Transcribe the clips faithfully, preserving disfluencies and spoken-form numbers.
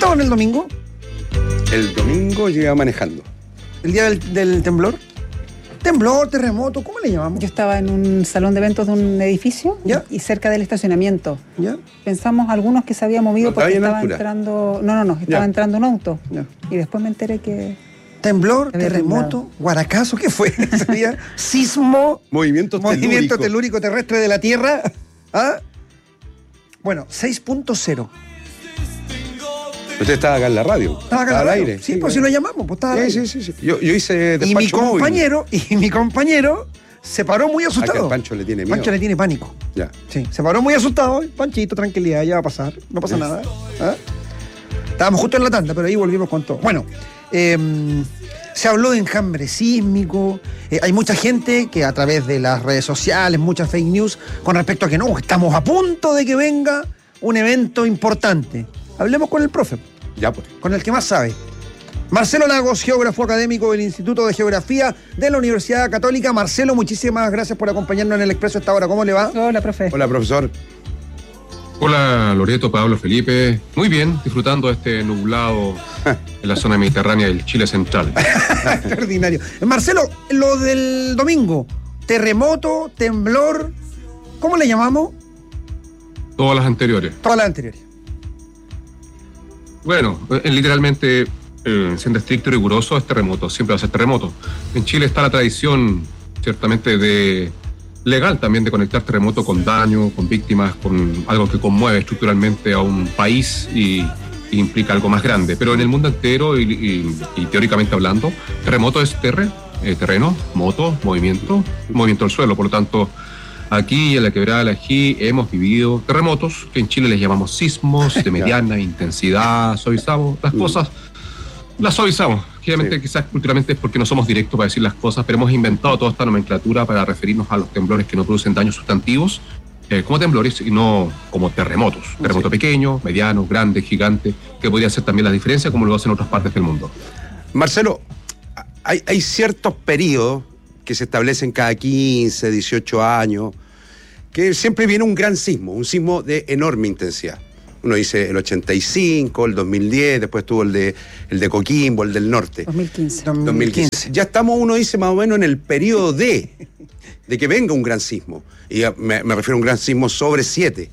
estaban el domingo? El domingo llegaba manejando. ¿El día del, del temblor? Temblor, terremoto, ¿cómo le llamamos? Yo estaba en un salón de eventos de un edificio ¿Ya? y cerca del estacionamiento. ¿Ya? Pensamos algunos que se había movido ¿No porque estaba estaba en altura? entrando... No, no, no, estaba Ya. entrando un auto. Ya. Y después me enteré que... Temblor, Había terremoto, temblado. guaracazo, ¿qué fue ese día? Sismo, Movimiento movimiento telúrico. telúrico terrestre de la Tierra. ¿Ah? Bueno, seis punto cero. Usted estaba acá en la radio. Estaba acá en la al radio. aire. Sí, pues si lo llamamos, pues estaba al Sí, aire. sí, sí, sí. Yo, yo hice despacho Y mi móvil. compañero, y mi compañero se paró muy Ah, que asustado. el Pancho le tiene miedo. Pancho le tiene pánico. Ya. Sí, se paró muy asustado. Panchito, tranquilidad, ya va a pasar. No pasa nada. ¿Ah? Estábamos justo en la tanda, pero ahí volvimos con todo. Bueno, eh, se habló de enjambre sísmico. Eh, hay mucha gente que a través de las redes sociales, muchas fake news, con respecto a que no, estamos a punto de que venga un evento importante. Hablemos con el profe, Ya, pues. con el que más sabe. Marcelo Lagos, geógrafo académico del Instituto de Geografía de la Universidad Católica. Marcelo, muchísimas gracias por acompañarnos en el Expreso a esta hora. ¿Cómo le va? Hola, profe. Hola, profesor. Hola Loreto, Pablo, Felipe. Muy bien, disfrutando de este nublado en la zona mediterránea del Chile central. Extraordinario. Marcelo, lo del domingo, terremoto, temblor, ¿cómo le llamamos? Todas las anteriores. Todas las anteriores. Bueno, eh, literalmente, eh, siendo estricto y riguroso, es terremoto, siempre va a ser terremoto. En Chile está la tradición, ciertamente, de legal también de conectar terremoto con daño, con víctimas, con algo que conmueve estructuralmente a un país y, y implica algo más grande. Pero en el mundo entero y, y- y teóricamente hablando, terremoto es terre, eh, terreno, moto, movimiento, movimiento del suelo. Por lo tanto, aquí en la Quebrada del Ají hemos vivido terremotos, que en Chile les llamamos sismos, de mediana intensidad, suavizamos las cosas, las suavizamos. Generalmente Sí. quizás culturalmente es porque no somos directos para decir las cosas, pero hemos inventado toda esta nomenclatura para referirnos a los temblores que no producen daños sustantivos, eh, como temblores y no como terremotos. Terremoto pequeño, mediano, grande, gigante, que podría ser también la diferencia como lo hacen en otras partes del mundo. Marcelo, hay, hay ciertos periodos que se establecen cada quince, dieciocho años, que siempre viene un gran sismo, un sismo de enorme intensidad. Uno dice el ochenta y cinco, el dos mil diez, después tuvo el de, el de Coquimbo, el del norte. dos mil quince. dos mil quince. Ya estamos, uno dice, más o menos en el periodo de, de que venga un gran sismo. Y ya me, me refiero a un gran sismo sobre siete.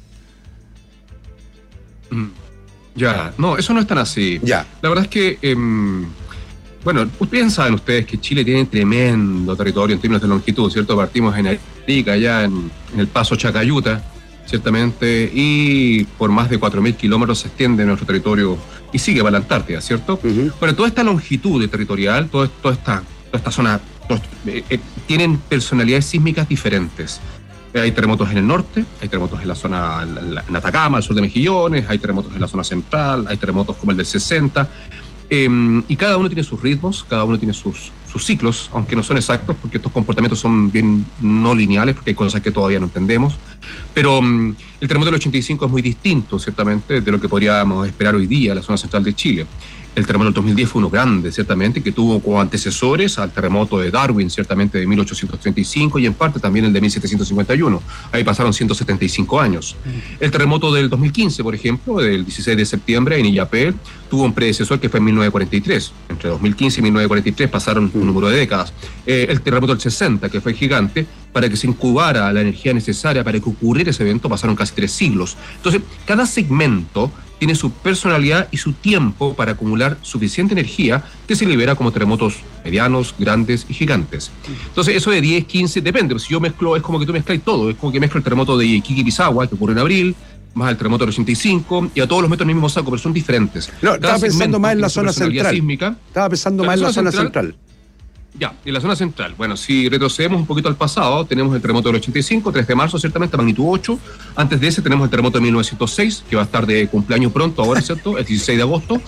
Ya, no, eso no es tan así. Ya. La verdad es que, em, bueno, bien saben ustedes que Chile tiene tremendo territorio en términos de longitud, ¿cierto? Partimos en Arica, allá en, en el paso Chacayuta, ciertamente, y por más de cuatro mil kilómetros se extiende nuestro territorio y sigue para la Antártida, ¿cierto? Uh-huh. Bueno, toda esta longitud de territorial, toda, toda, esta, toda esta zona, toda, eh, eh, tienen personalidades sísmicas diferentes. Eh, Hay terremotos en el norte, hay terremotos en la zona, en, la, en Atacama, al sur de Mejillones, hay terremotos en la zona central, hay terremotos como el del sesenta, eh, y cada uno tiene sus ritmos, cada uno tiene sus, sus ciclos, aunque no son exactos, porque estos comportamientos son bien no lineales, porque hay cosas que todavía no entendemos. Pero um, el terremoto del ochenta y cinco es muy distinto, ciertamente, de lo que podríamos esperar hoy día en la zona central de Chile. El terremoto del dos mil diez fue uno grande, ciertamente, que tuvo como antecesores al terremoto de Darwin, ciertamente, de mil ochocientos treinta y cinco, y en parte también el de mil setecientos cincuenta y uno. Ahí pasaron ciento setenta y cinco años. El terremoto del dos mil quince, por ejemplo, del dieciséis de septiembre, en Illapel, tuvo un predecesor que fue en mil novecientos cuarenta y tres. Entre dos mil quince y mil novecientos cuarenta y tres pasaron un número de décadas. Eh, el terremoto del sesenta, que fue gigante, para que se incubara la energía necesaria para que ocurriera ese evento, pasaron casi tres siglos. Entonces, cada segmento tiene su personalidad y su tiempo para acumular suficiente energía que se libera como terremotos medianos, grandes y gigantes. Entonces, eso de diez, quince, depende. Si yo mezclo, es como que tú mezclas todo. Es como que mezclo el terremoto de Iquique, Pisagua, que ocurre en abril, más el terremoto del ochenta y cinco, y a todos los meto en el mismo saco, pero son diferentes. No, estaba pensando segmento más en la tiene su zona personalidad central. sísmica. Estaba pensando La más en la zona zona central. central. Ya, en la zona central. Bueno, si retrocedemos un poquito al pasado, tenemos el terremoto del ochenta y cinco, tres de marzo, ciertamente, magnitud ocho. Antes de ese tenemos el terremoto de mil novecientos seis, que va a estar de cumpleaños pronto, ahora, ¿cierto? El dieciséis de agosto.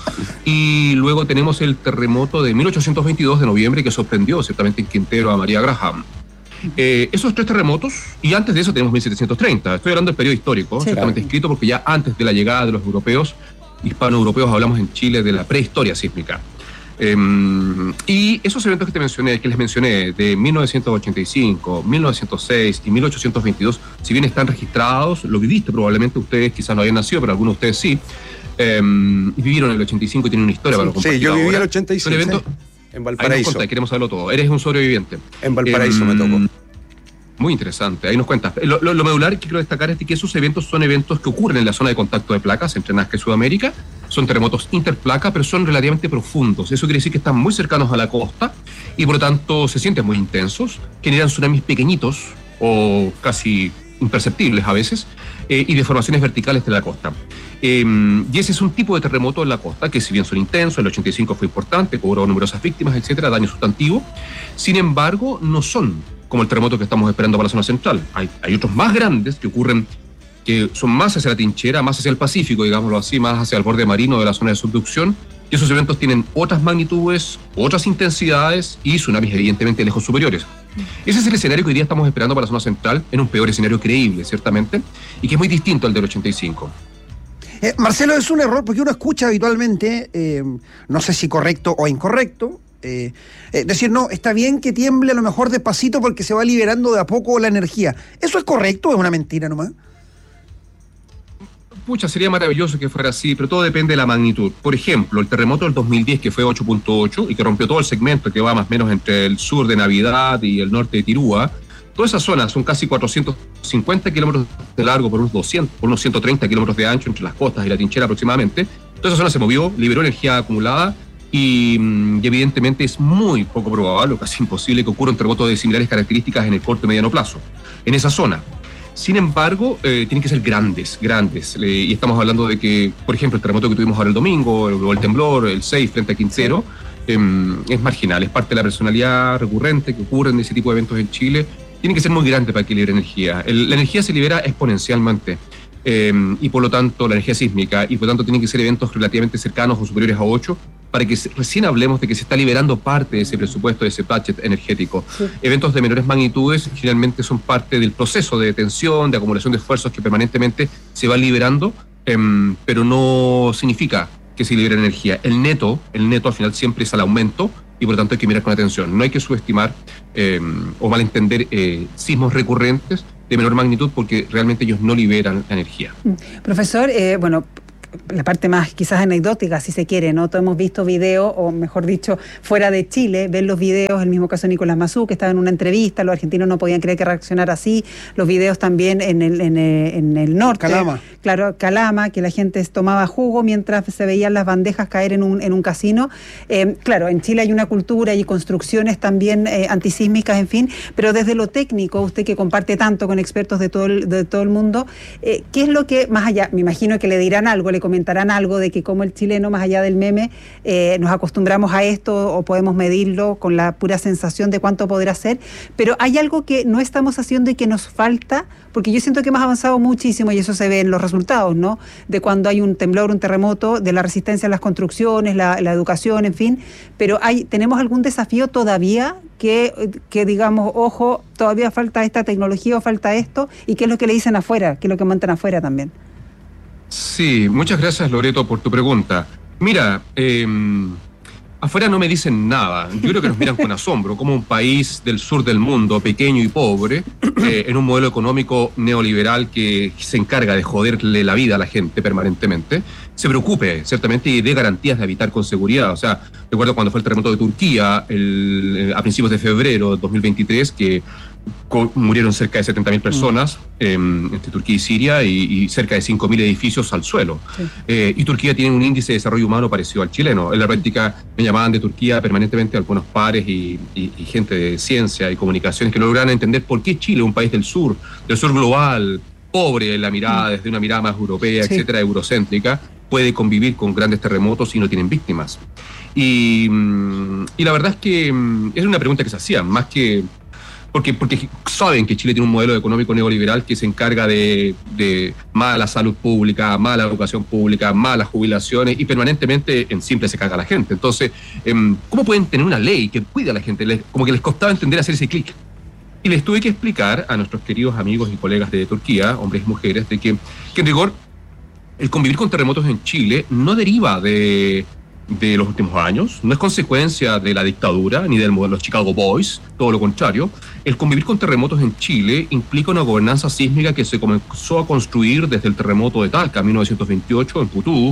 Y luego tenemos el terremoto de mil ochocientos veintidós de noviembre, que sorprendió, ciertamente, en Quintero a María Graham. Eh, esos tres terremotos, y antes de eso tenemos mil setecientos treinta. Estoy hablando del periodo histórico, Sí, ciertamente claro. escrito, porque ya antes de la llegada de los europeos, hispano-europeos, hablamos en Chile de la prehistoria sísmica. Eh, y esos eventos que te mencioné, que les mencioné, de mil novecientos ochenta y cinco, mil novecientos seis y mil ochocientos veintidós, si bien están registrados, lo viviste probablemente, ustedes quizás no habían nacido, pero algunos de ustedes sí, eh, y vivieron en el ochenta y cinco y tienen una historia para Sí, compartir yo viví en ahora. el ochenta y Son seis, eventos, sí, en ahí nos Valparaíso. contáis, queremos saberlo todo. Eres un sobreviviente. En Valparaíso Eh, me tocó. Muy interesante, ahí nos cuentas. Lo, lo, lo medular que quiero destacar es de que esos eventos son eventos que ocurren en la zona de contacto de placas entre Nazca y Sudamérica. Son terremotos interplaca, pero son relativamente profundos. Eso quiere decir que están muy cercanos a la costa y por lo tanto se sienten muy intensos, generan tsunamis pequeñitos o casi imperceptibles a veces, eh, y deformaciones verticales de la costa. Eh, y ese es un tipo de terremoto en la costa que, si bien son intensos, el ochenta y cinco fue importante, cobró numerosas víctimas, etcétera, daño sustantivo. Sin embargo, no son como el terremoto que estamos esperando para la zona central. Hay, hay otros más grandes que ocurren, que son más hacia la trinchera, más hacia el Pacífico, digámoslo así, más hacia el borde marino de la zona de subducción, y esos eventos tienen otras magnitudes, otras intensidades y tsunamis evidentemente lejos superiores. Ese es el escenario que hoy día estamos esperando para la zona central, en un peor escenario creíble, ciertamente, y que es muy distinto al del ochenta y cinco. Eh, Marcelo, es un error porque uno escucha habitualmente, eh, no sé si correcto o incorrecto, eh, eh, decir, no, está bien que tiemble a lo mejor despacito porque se va liberando de a poco la energía. ¿Eso es correcto o es una mentira nomás? Pucha, sería maravilloso que fuera así, pero todo depende de la magnitud. Por ejemplo, el terremoto del dos mil diez, que fue ocho punto ocho y que rompió todo el segmento que va más o menos entre el sur de Navidad y el norte de Tirúa, toda esa zona son casi cuatrocientos cincuenta kilómetros de largo por unos doscientos, por unos ciento treinta kilómetros de ancho entre las costas y la trinchera aproximadamente. Toda esa zona se movió, liberó energía acumulada y, y evidentemente es muy poco probable, o casi imposible, que ocurra un terremoto de similares características en el corto y mediano plazo, en esa zona. Sin embargo, eh, tienen que ser grandes, grandes. Eh, y estamos hablando de que, por ejemplo, el terremoto que tuvimos ahora el domingo, o el temblor, el seis frente a Quintero, eh, es marginal, es parte de la personalidad recurrente que ocurre en ese tipo de eventos en Chile. Tienen que ser muy grandes para que libere energía. El, la energía se libera exponencialmente. Eh, y por lo tanto, la energía sísmica, y por lo tanto tienen que ser eventos relativamente cercanos o superiores a ocho, para que se, recién hablemos de que se está liberando parte de ese presupuesto, de ese budget energético. Sí. Eventos de menores magnitudes generalmente son parte del proceso de tensión, de acumulación de esfuerzos que permanentemente se va liberando, eh, pero no significa que se libere energía. El neto, el neto al final siempre es al aumento, y por lo tanto hay que mirar con atención. No hay que subestimar eh, o malentender eh, sismos recurrentes de menor magnitud porque realmente ellos no liberan la energía. Profesor, eh, bueno, la parte más quizás anecdótica, si se quiere, ¿no? Todos hemos visto videos, o mejor dicho, fuera de Chile, ver los videos, el mismo caso de Nicolás Mazú, que estaba en una entrevista, los argentinos no podían creer que reaccionara así, los videos también en el, en el, en el norte. Calama. Claro, Calama, que la gente tomaba jugo mientras se veían las bandejas caer en un, en un casino. Eh, claro, en Chile hay una cultura y construcciones también eh, antisísmicas, en fin, pero desde lo técnico, usted que comparte tanto con expertos de todo el, de todo el mundo, eh, ¿qué es lo que, más allá, me imagino que le dirán algo, le comentarán algo de que como el chileno, más allá del meme, eh, nos acostumbramos a esto o podemos medirlo con la pura sensación de cuánto podrá ser, pero hay algo que no estamos haciendo y que nos falta, porque yo siento que hemos avanzado muchísimo y eso se ve en los resultados, ¿no? De cuando hay un temblor, un terremoto, de la resistencia a las construcciones, la, la educación, en fin, pero hay, tenemos algún desafío todavía que, que digamos, ojo, todavía falta esta tecnología o falta esto, y qué es lo que le dicen afuera, qué es lo que montan afuera también. Sí, muchas gracias, Loreto, por tu pregunta. Mira, eh, afuera no me dicen nada. Yo creo que nos miran con asombro, como un país del sur del mundo, pequeño y pobre, eh, en un modelo económico neoliberal que se encarga de joderle la vida a la gente permanentemente, se preocupe, ciertamente, y dé garantías de habitar con seguridad. O sea, recuerdo cuando fue el terremoto de Turquía, el, a principios de febrero de dos mil veintitrés, que murieron cerca de setenta mil personas eh, entre Turquía y Siria y, y cerca de cinco mil edificios al suelo. Sí. Eh, y Turquía tiene un índice de desarrollo humano parecido al chileno. En la práctica me llamaban de Turquía permanentemente algunos pares y, y, y gente de ciencia y comunicaciones que no lograban entender por qué Chile, un país del sur, del sur global, pobre en la mirada, desde una mirada más europea, sí, etcétera, eurocéntrica, puede convivir con grandes terremotos y no tienen víctimas. Y, y la verdad es que es una pregunta que se hacía, más que... Porque, porque saben que Chile tiene un modelo económico neoliberal que se encarga de, de mala salud pública, mala educación pública, malas jubilaciones y permanentemente en simple se caga a la gente. Entonces, ¿cómo pueden tener una ley que cuida a la gente? Les, como que les costaba entender hacer ese clic. Y les tuve que explicar a nuestros queridos amigos y colegas de Turquía, hombres y mujeres, de que, que en rigor el convivir con terremotos en Chile no deriva de... de los últimos años, no es consecuencia de la dictadura ni del modelo de los Chicago Boys, todo lo contrario. El convivir con terremotos en Chile implica una gobernanza sísmica que se comenzó a construir desde el terremoto de Talca en mil novecientos veintiocho en Putú,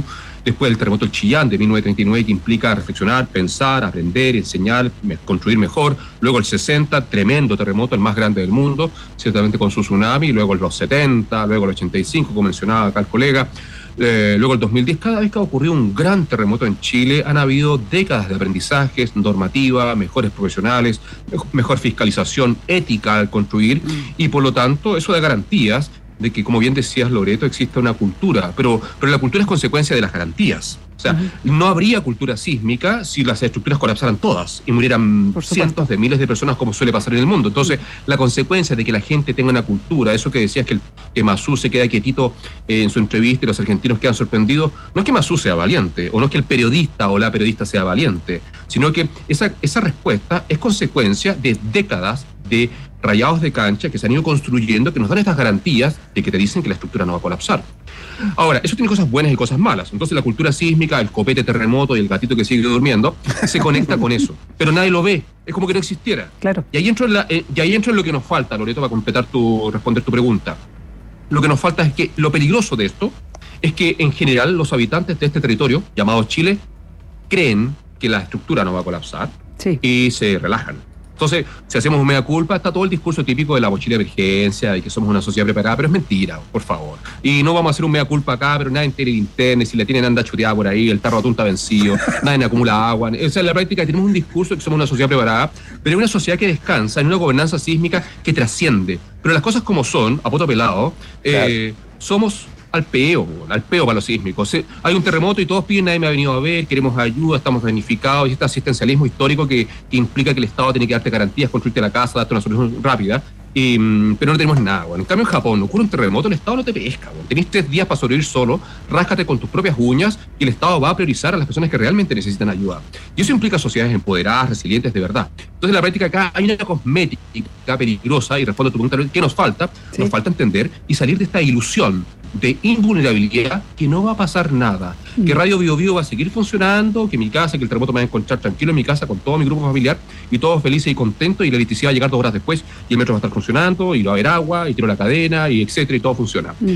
Después el terremoto del Chillán de mil novecientos treinta y nueve, que implica reflexionar, pensar, aprender, enseñar, me, construir mejor. Luego el sesenta, tremendo terremoto, el más grande del mundo, ciertamente con su tsunami. Luego los setenta, luego el ochenta y cinco, como mencionaba acá el colega. Eh, luego el dos mil diez, cada vez que ha ocurrido un gran terremoto en Chile, han habido décadas de aprendizajes, normativa, mejores profesionales, mejor, mejor fiscalización ética al construir, mm. y por lo tanto eso da garantías de que, como bien decías, Loreto, existe una cultura, pero, pero la cultura es consecuencia de las garantías. O sea, uh-huh. no habría cultura sísmica si las estructuras colapsaran todas y murieran cientos de miles de personas, como suele pasar en el mundo. Entonces, uh-huh. la consecuencia de que la gente tenga una cultura, eso que decías que, el, que Mazú se queda quietito eh, en su entrevista y los argentinos quedan sorprendidos, no es que Mazú sea valiente, o no es que el periodista o la periodista sea valiente, sino que esa, esa respuesta es consecuencia de décadas de rayados de cancha que se han ido construyendo, que nos dan estas garantías de que te dicen que la estructura no va a colapsar. Ahora, eso tiene cosas buenas y cosas malas. Entonces la cultura sísmica, el copete terremoto y el gatito que sigue durmiendo, se conecta con eso. Pero nadie lo ve. Es como que no existiera. Claro. Y ahí entro en, la, eh, y ahí entro en lo que nos falta, Loreto, para completar tu, responder tu pregunta. Lo que nos falta es que lo peligroso de esto es que en general los habitantes de este territorio, llamado Chile, creen que la estructura no va a colapsar, sí. y se relajan. Entonces, si hacemos un mea culpa, está todo el discurso típico de la mochila de emergencia, de que somos una sociedad preparada, pero es mentira, por favor. Y no vamos a hacer un mea culpa acá, pero nadie tiene linterna, y si le tienen anda chuteada por ahí, el tarro atún está vencido, nadie acumula agua. O sea, en la práctica tenemos un discurso de que somos una sociedad preparada, pero es una sociedad que descansa en una gobernanza sísmica que trasciende. Pero las cosas como son, a poto pelado, eh, claro. somos... al peo, al peo para los sísmicos. Hay un terremoto y todos piden, nadie me ha venido a ver, queremos ayuda, estamos planificados, y este asistencialismo histórico que, que implica que el Estado tiene que darte garantías, construirte la casa, darte una solución rápida, y, pero no tenemos nada. Bueno, en cambio en Japón ocurre un terremoto, el Estado no te pesca. Bueno. Tenés tres días para sobrevivir solo, ráscate con tus propias uñas y el Estado va a priorizar a las personas que realmente necesitan ayuda. Y eso implica sociedades empoderadas, resilientes de verdad. Entonces en la práctica acá hay una cosmética peligrosa, y respondo a tu pregunta, ¿qué nos falta? ¿Sí? Nos falta entender y salir de esta ilusión de invulnerabilidad, que no va a pasar nada, mm. que Radio Bio Bio va a seguir funcionando, que mi casa, que el terremoto me va a encontrar tranquilo en mi casa con todo mi grupo familiar y todos felices y contentos, y la electricidad va a llegar dos horas después y el metro va a estar funcionando y va a haber agua y tiro la cadena y etcétera, y todo funciona. Mm.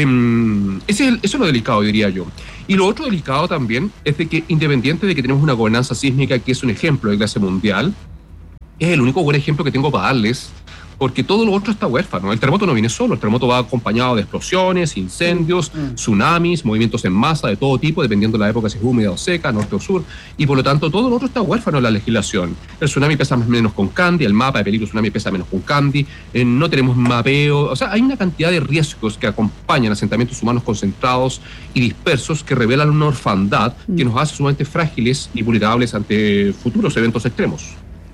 Eh, ese es el, eso es lo delicado, diría yo. Y lo otro delicado también es de que, independiente de que tenemos una gobernanza sísmica que es un ejemplo de clase mundial, es el único buen ejemplo que tengo para darles, porque todo lo otro está huérfano. El terremoto no viene solo, el terremoto va acompañado de explosiones, incendios, mm. tsunamis, movimientos en masa de todo tipo, dependiendo de la época si es húmeda o seca, norte o sur, y por lo tanto todo lo otro está huérfano en la legislación. El tsunami pesa más o menos con Candy, el mapa de peligro tsunami pesa menos con Candy, eh, no tenemos mapeo, o sea, hay una cantidad de riesgos que acompañan asentamientos humanos concentrados y dispersos que revelan una orfandad mm. que nos hace sumamente frágiles y vulnerables ante futuros eventos extremos.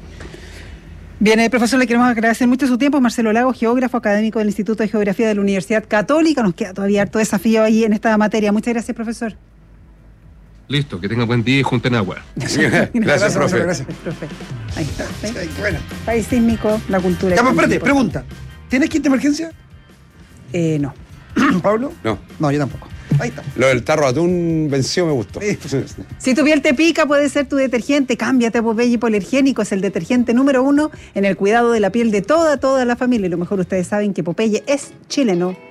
Bien, eh, profesor, le queremos agradecer mucho su tiempo. Marcelo Lago, geógrafo académico del Instituto de Geografía de la Universidad Católica. Nos queda todavía harto desafío ahí en esta materia. Muchas gracias, profesor. Listo, que tenga buen día y junten agua. Gracias, gracias, profe. Gracias, profe. Ahí está. ¿sí? Sí, bueno. País sísmico, la cultura. Ya, pues, espérate, pregunta. ¿Tienes kit de emergencia? Eh, no. ¿Pablo? No. No, yo tampoco. Ahí está. Lo del tarro atún venció, me gustó. Si tu piel te pica, puede ser tu detergente. Cámbiate a Popeye Hipoalergénico. Es el detergente número uno en el cuidado de la piel de toda, toda la familia. Y lo mejor, ustedes saben que Popeye es chileno.